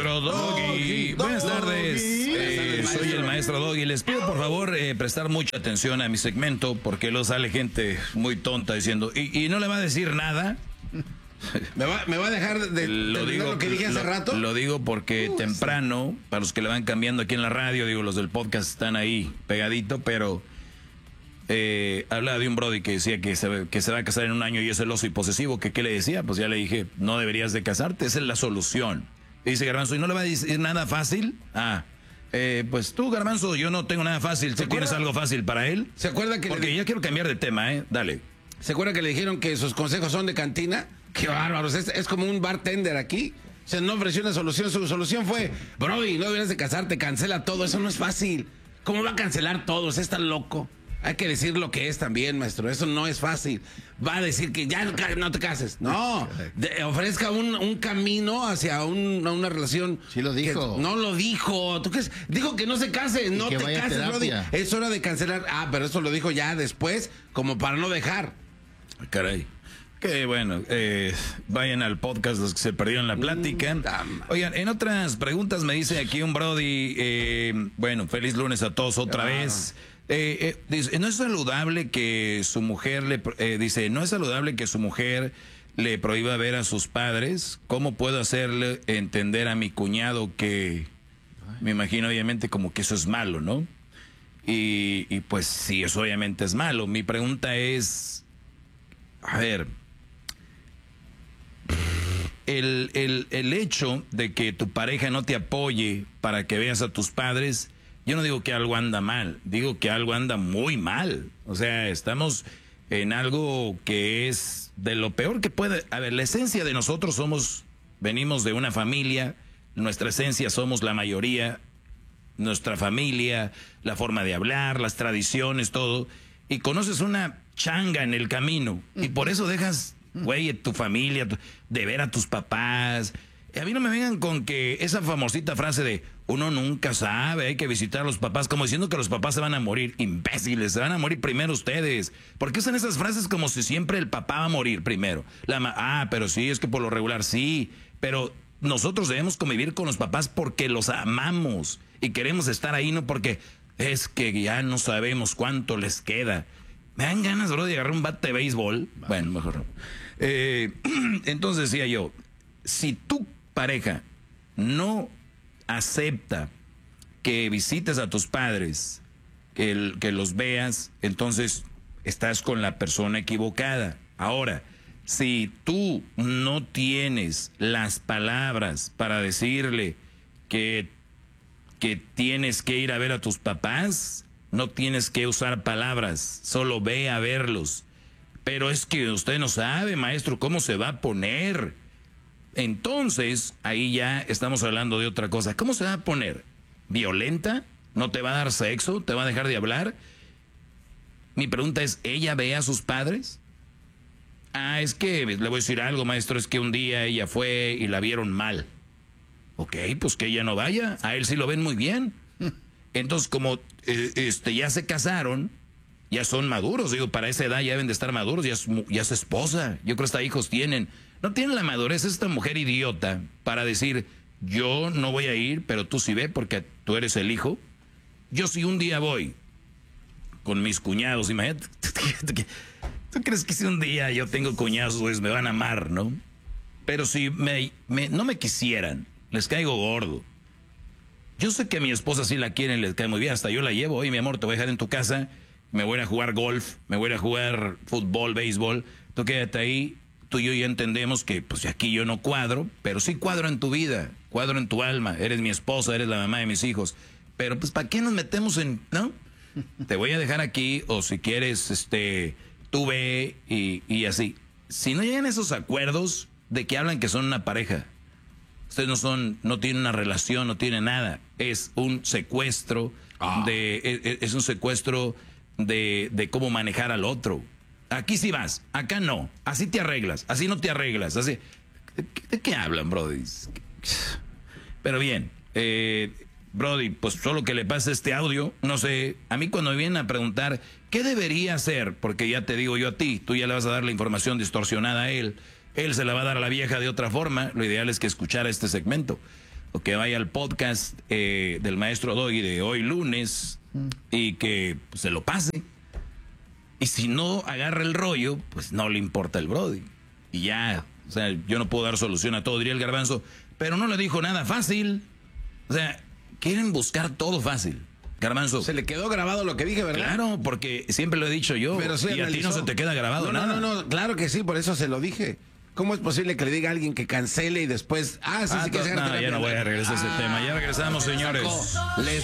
Doggy. Buenas tardes, soy el maestro Doggy. Les pido por favor prestar mucha atención a mi segmento porque luego sale gente muy tonta diciendo y no le va a decir nada. ¿Me va a dejar de lo que dije hace rato? Lo digo porque temprano, para los que le van cambiando aquí en la radio, digo, los del podcast están ahí pegadito, pero hablaba de un brody que decía que se va a casar en un año y es celoso y posesivo. ¿Qué le decía? Pues ya le dije, no deberías de casarte, esa es la solución. Y dice Garbanzo, ¿y no le va a decir nada fácil? Pues tú, Garbanzo, yo no tengo nada fácil. ¿Tú tienes algo fácil para él? ¿Se acuerda que porque ya quiero cambiar de tema, dale. ¿Se acuerda que le dijeron que sus consejos son de cantina? ¡Qué bárbaros! Es como un bartender aquí. O sea, no ofreció una solución. Su solución fue, Brody, no deberías de casarte, cancela todo. Eso no es fácil. ¿Cómo va a cancelar todo? Usted está loco. Hay que decir lo que es también, maestro. Eso no es fácil. Va a decir que ya no te cases. No, ofrezca un camino hacia una relación. Sí lo dijo. No lo dijo. ¿Tú crees? Dijo que no se case. No te cases, Brody. Es hora de cancelar. Pero eso lo dijo ya después, como para no dejar. Caray. Que bueno, vayan al podcast los que se perdieron la plática. Oigan, en otras preguntas me dice aquí un Brody, bueno, feliz lunes a todos otra vez. Dice, no es saludable que su mujer no es saludable que su mujer le prohíba ver a sus padres. ¿Cómo puedo hacerle entender a mi cuñado que, me imagino obviamente como que eso es malo, ¿no? Y pues sí, eso obviamente es malo. Mi pregunta es, a ver, el hecho de que tu pareja no te apoye para que veas a tus padres, yo no digo que algo anda mal, digo que algo anda muy mal. O sea, estamos en algo que es de lo peor que puede. A ver, la esencia de nosotros venimos de una familia, nuestra esencia somos la mayoría, nuestra familia, la forma de hablar, las tradiciones, todo. Y conoces una changa en el camino y por eso dejas, güey, tu familia, de ver a tus papás. A mí no me vengan con que esa famosita frase de uno nunca sabe, hay que visitar a los papás, como diciendo que los papás se van a morir. Imbéciles, se van a morir primero ustedes. ¿Por qué usan esas frases como si siempre el papá va a morir primero? Pero sí, es que por lo regular sí, pero nosotros debemos convivir con los papás porque los amamos y queremos estar ahí, no porque es que ya no sabemos cuánto les queda. Me dan ganas, bro, de agarrar un bate de béisbol. Bueno, mejor no. Entonces decía yo, si tu pareja no acepta que visites a tus padres, que los veas, entonces estás con la persona equivocada. Ahora, si tú no tienes las palabras para decirle que tienes que ir a ver a tus papás, no tienes que usar palabras, solo ve a verlos. Pero es que usted no sabe, maestro, cómo se va a poner. Entonces, ahí ya estamos hablando de otra cosa. ¿Cómo se va a poner? ¿Violenta? ¿No te va a dar sexo? ¿Te va a dejar de hablar? Mi pregunta es, ¿ella ve a sus padres? Es que, le voy a decir algo, maestro, es que un día ella fue y la vieron mal. Ok, pues que ella no vaya, a él sí lo ven muy bien. Entonces, como ya se casaron, ya son maduros, digo, para esa edad ya deben de estar maduros, ya es esposa, yo creo que hasta hijos tienen. No tienen la madurez esta mujer idiota para decir, yo no voy a ir, pero tú sí ve porque tú eres el hijo. Yo sí un día voy con mis cuñados, imagínate, ¿tú crees que si un día yo tengo cuñados, pues me van a amar, no? Pero si no me quisieran, les caigo gordo. Yo sé que a mi esposa sí la quieren, les cae muy bien, hasta yo la llevo. Oye, mi amor, te voy a dejar en tu casa, me voy a ir a jugar golf, me voy a ir a jugar fútbol, béisbol, tú quédate ahí. Tú y yo ya entendemos que pues aquí yo no cuadro, pero sí cuadro en tu vida, cuadro en tu alma, eres mi esposa, eres la mamá de mis hijos. Pero pues ¿para qué nos metemos no? Te voy a dejar aquí, o si quieres, tú ve y así. Si no llegan esos acuerdos, ¿de qué hablan que son una pareja? Ustedes no tienen una relación, no tienen nada. Es un secuestro es un secuestro de cómo manejar al otro. Aquí sí vas, acá no. Así te arreglas, así no te arreglas. Así. ¿De qué hablan, Brody? Pero bien, Brody, pues solo que le pase este audio, no sé. A mí cuando me vienen a preguntar, ¿qué debería hacer? Porque ya te digo yo a ti, tú ya le vas a dar la información distorsionada a él. Él se la va a dar a la vieja de otra forma. Lo ideal es que escuchara este segmento. o que vaya al podcast del maestro Doggy de hoy lunes y que pues, se lo pase. Y si no agarra el rollo, pues no le importa el Brody. Y ya, o sea, yo no puedo dar solución a todo, diría el Garbanzo, pero no le dijo nada fácil. O sea, quieren buscar todo fácil. Garbanzo. Se le quedó grabado lo que dije, ¿verdad? Claro, porque siempre lo he dicho yo. Pero sí y a ti no se te queda grabado nada. No, claro que sí, por eso se lo dije. ¿Cómo es posible que le diga a alguien que cancele y después... sí, que se ya no voy a regresar a ese tema. Ya regresamos, señores.